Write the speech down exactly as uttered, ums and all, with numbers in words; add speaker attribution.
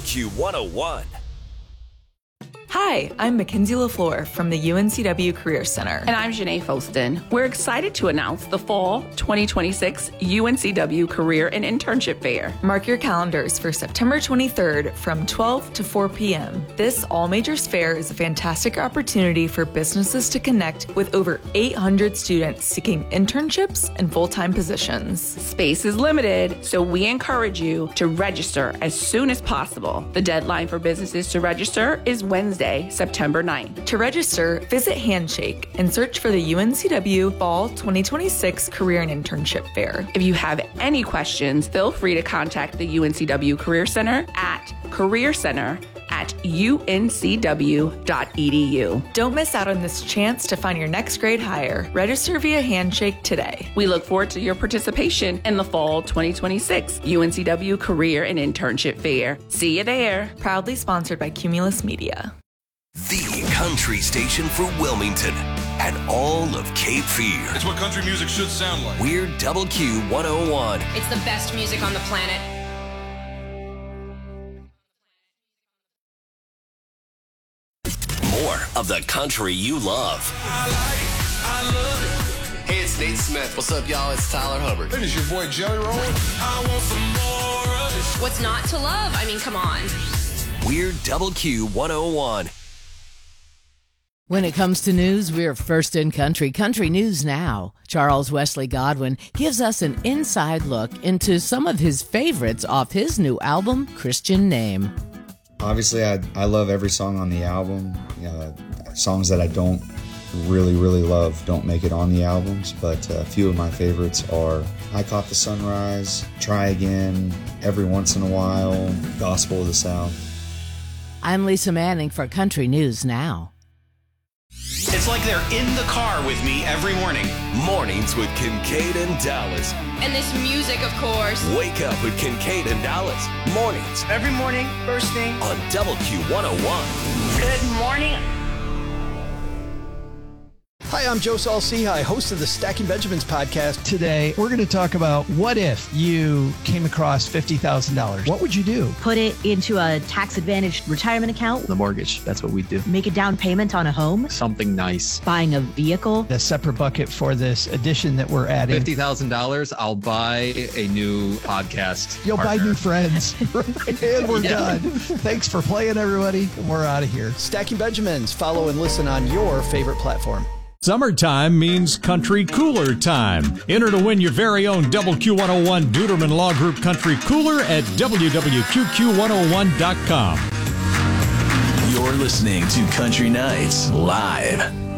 Speaker 1: Q one oh one.
Speaker 2: Hi, I'm Mackenzie LaFleur from the U N C W Career Center.
Speaker 3: And I'm Janae Folston. We're excited to announce the Fall twenty twenty-six U N C W Career and Internship Fair.
Speaker 2: Mark your calendars for September twenty-third from twelve to four p.m. This all-majors fair is a fantastic opportunity for businesses to connect with over eight hundred students seeking internships and full-time positions.
Speaker 3: Space is limited, so we encourage you to register as soon as possible. The deadline for businesses to register is Wednesday, September ninth.
Speaker 2: To register, visit Handshake and search for the U N C W Fall twenty twenty-six Career and Internship Fair.
Speaker 3: If you have any questions, feel free to contact the U N C W Career Center at careercenter at U N C W dot E D U.
Speaker 2: Don't miss out on this chance to find your next grade hire. Register via Handshake today.
Speaker 3: We look forward to your participation in the Fall twenty twenty-six U N C W Career and Internship Fair. See you there.
Speaker 2: Proudly sponsored by Cumulus Media.
Speaker 1: The country station for Wilmington and all of Cape Fear.
Speaker 4: It's what country music should sound like.
Speaker 1: We're Double Q one oh one.
Speaker 5: It's the best music on the planet.
Speaker 1: More of the country you love.
Speaker 4: I like it. I love it.
Speaker 6: Hey, it's Nate Smith. What's up, y'all? It's Tyler Hubbard.
Speaker 4: Hey, it's your boy Jelly Roll. I want some more of it.
Speaker 5: What's not to love? I mean, come on.
Speaker 1: We're Double Q one oh one.
Speaker 7: When it comes to news, we're first in country. Country News Now. Charles Wesley Godwin gives us an inside look into some of his favorites off his new album, Christian Name.
Speaker 8: Obviously, I, I love every song on the album. You know, songs that I don't really, really love don't make it on the albums, but a few of my favorites are I Caught the Sunrise, Try Again, Every Once in a While, Gospel of the South.
Speaker 7: I'm Lisa Manning for Country News Now.
Speaker 9: It's like they're in the car with me every morning.
Speaker 1: Mornings with Kincaid and Dallas.
Speaker 5: And this music, of course.
Speaker 1: Wake up with Kincaid and Dallas. Mornings
Speaker 10: every morning, first thing.
Speaker 1: on Double Q one oh one.
Speaker 10: Good morning.
Speaker 11: Hi, I'm Joe Saul-Sehy, host of the Stacking Benjamins podcast.
Speaker 12: Today, we're going to talk about what if you came across fifty thousand dollars. What would you do?
Speaker 13: Put it into a tax-advantaged retirement account.
Speaker 14: The mortgage, that's what we do.
Speaker 13: Make a down payment on a home.
Speaker 14: Something nice.
Speaker 13: Buying a vehicle.
Speaker 12: A separate bucket for this addition that we're adding.
Speaker 14: fifty thousand dollars, I'll buy a new podcast
Speaker 12: You'll
Speaker 14: partner.
Speaker 12: buy new friends. And we're yeah. done. Thanks for playing, everybody. We're out of here.
Speaker 11: Stacking Benjamins. Follow and listen on your favorite platform.
Speaker 15: Summertime means country cooler time. Enter to win your very own Double Q one oh one Duderman Law Group Country Cooler at W W Q Q one oh one dot com.
Speaker 1: You're listening to Country Nights Live.